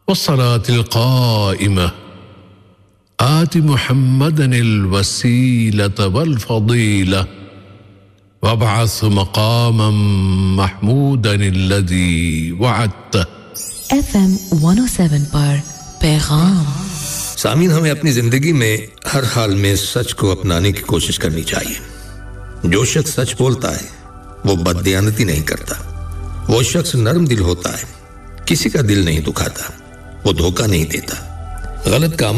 वस्सलातिल क़ाइमा आति मुहम्मदनिल वसीलत वल फ़दीला वबअस मक़ामम महमूदनिल्लज़ी वअदत। FM 107 पर पैगाम। सामीन, हमें अपनी जिंदगी में हर हाल में सच को अपनाने की कोशिश करनी चाहिए। जो शख्स सच बोलता है वो बददियानती नहीं करता। वो शख्स नरम दिल होता है, किसी का दिल नहीं दुखाता, वो धोखा नहीं देता, गलत काम